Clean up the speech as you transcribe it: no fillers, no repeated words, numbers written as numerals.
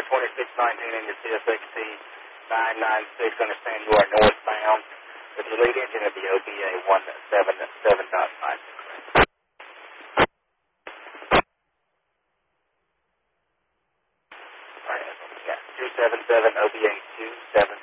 2619 in your CSXT 996. Understand you are northbound with your lead engine at the OBA 177.5. All right, yeah, 277 OBA 277.